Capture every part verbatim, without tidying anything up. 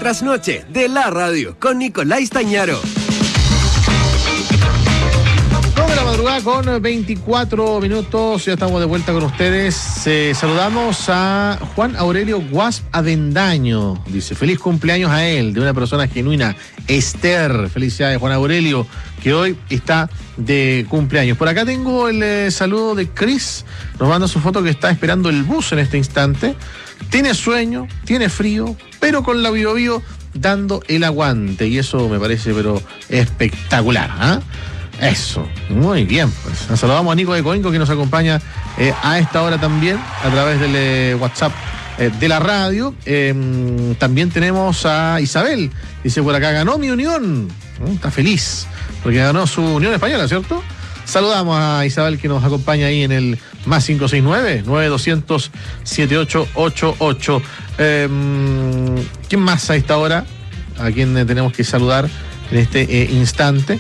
trasnoche de la radio con Nicolás Stañaro. De la madrugada con veinticuatro minutos, ya estamos de vuelta con ustedes. Eh, saludamos a Juan Aurelio Guasp Avendaño. Dice, feliz cumpleaños a él, de una persona genuina, Esther. Felicidades, Juan Aurelio, que hoy está de cumpleaños. Por acá tengo el eh, saludo de Chris. Nos manda su foto que está esperando el bus en este instante. Tiene sueño, tiene frío, pero con la Bio Bio dando el aguante. Y eso me parece, pero espectacular, ¿ah? ¿eh? Eso, muy bien, pues. Nos saludamos a Nico de Coinco, que nos acompaña eh, a esta hora también, a través del eh, WhatsApp eh, de la radio. Eh, también tenemos a Isabel, dice por acá, ganó mi Unión. ¿Mm? Está feliz, porque ganó su Unión Española, ¿cierto? Saludamos a Isabel, que nos acompaña ahí en el más cinco seis nueve, nueve dos cero cero, siete ocho ocho ocho. Eh, ¿Quién más a esta hora? A quien eh, tenemos que saludar en este eh, instante.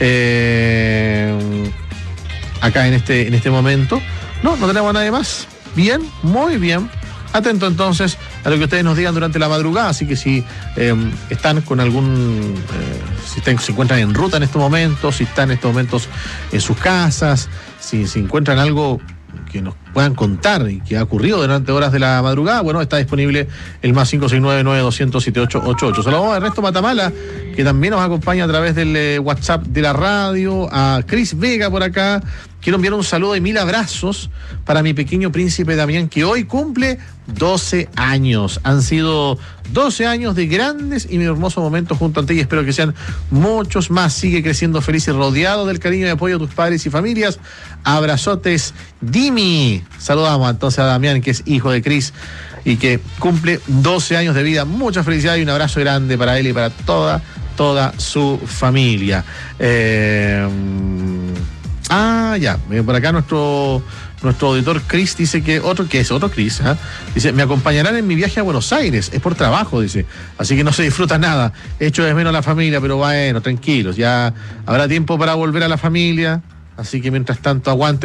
Eh, acá en este, en este momento. No, no tenemos a nadie más. Bien, muy bien. Atento entonces a lo que ustedes nos digan durante la madrugada. Así que si eh, están con algún, eh, si están, se encuentran en ruta en estos momentos, si están en estos momentos en sus casas, si se si encuentran algo que nos puedan contar y que ha ocurrido durante horas de la madrugada, bueno, está disponible el más cinco seis nueve, nueve dos cero cero, siete ocho ocho ocho. Saludamos a Ernesto Matamala, que también nos acompaña a través del eh, WhatsApp de la radio, a Cris Vega por acá. Quiero enviar un saludo y mil abrazos para mi pequeño príncipe Damián, que hoy cumple doce años. Han sido doce años de grandes y hermosos momentos junto a ti, y espero que sean muchos más. Sigue creciendo feliz y rodeado del cariño y apoyo de tus padres y familias. Abrazotes, Dimi. Saludamos entonces a Damián, que es hijo de Cris y que cumple doce años de vida. Mucha felicidad y un abrazo grande para él y para toda, toda su familia. Eh... Ah, ya, por acá nuestro nuestro auditor Chris dice que otro, que es otro Chris, ¿eh? Dice, me acompañarán en mi viaje a Buenos Aires, es por trabajo, dice, así que no se disfruta nada, echo de menos a la familia, pero bueno, tranquilos, ya habrá tiempo para volver a la familia, así que mientras tanto aguante